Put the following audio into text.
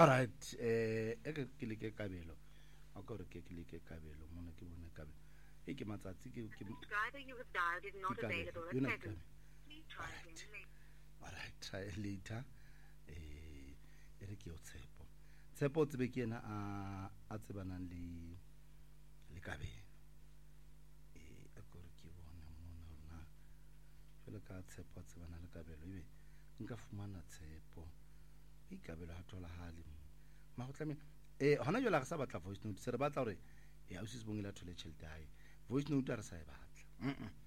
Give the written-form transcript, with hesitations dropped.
alright ke le ke kabelo a ka re ke le ke kabelo mona ke bone kabelo e ke matsatsi ke driver you have dialed is not available at present. Please try again later. Alright, try later. E re ke yo tshepo tsebe ke ena a tsebanang le kabelo a gore ke bona mona rona jwale ka tshepo a tsebana le kabelo ebe nka fumana tshepo e kabelo ha thola hale ma go tlame hona jwale ga sa batla voice note se re batla gore ausi se bongile a thole tšhelete hae voice note a re sa e batla